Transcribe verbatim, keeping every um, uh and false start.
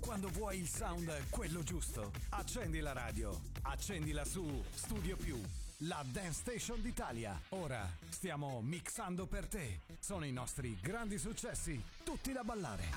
Quando vuoi il sound, quello giusto, accendi la radio, accendila su Studio Più, la Dance Station d'Italia. Ora stiamo mixando per te. Sono i nostri grandi successi, tutti da ballare.